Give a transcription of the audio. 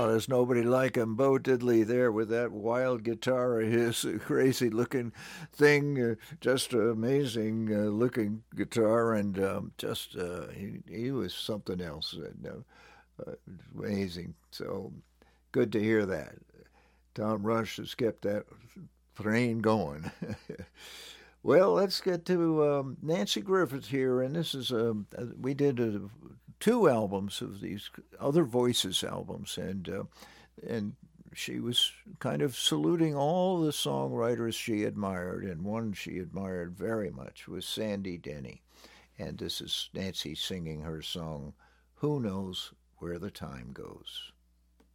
Oh, there's nobody like him. Bo Diddley there with that wild guitar of his, crazy looking thing, just an amazing looking guitar, and he was something else. And, amazing. So good to hear that. Tom Rush has kept that train going. Well, let's get to Nancy Griffith here, and this is we did two albums of these other voices albums, and she was kind of saluting all the songwriters she admired, and one she admired very much was Sandy Denny, and this is Nancy singing her song "Who Knows Where the Time Goes."